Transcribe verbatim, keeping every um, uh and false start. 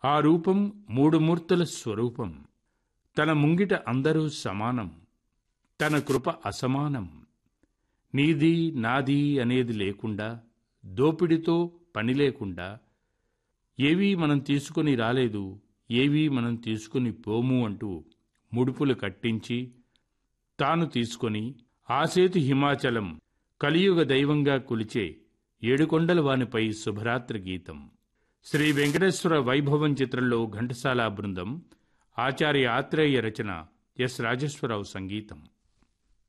ఆ రూపం మూడు మూర్తుల స్వరూపం. తన ముంగిట అందరూ సమానం, తన కృప అసమానం. నీది నాది అనేది లేకుండా, దోపిడితో పని లేకుండా, ఏవీ మనం తీసుకుని రాలేదు, ఏవీ మనం తీసుకుని పోము అంటూ ముడుపులు కట్టించి తాను తీసుకొని ఆసేతు హిమాచలం కలియుగ దైవంగా కొలిచే ఏడుకొండల వానిపై శుభరాత్రి గీతం. శ్రీ వెంకటేశ్వర వైభవం చిత్రంలో ఘంటసాల బృందం, ఆచార్య ఆత్రేయ రచన, ఎస్ రాజేశ్వరరావు సంగీతం.